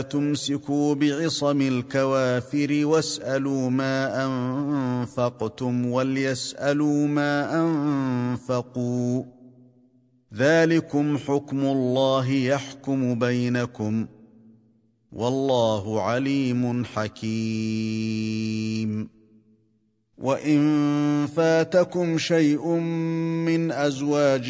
تمسكوا بعصم الكوافر واسألوا ما أنفقتم وليسألوا ما أنفقوا ذلكم حكم الله يحكم بينكم والله عليم حكيم. وإن فاتكم شيء من أزواجكم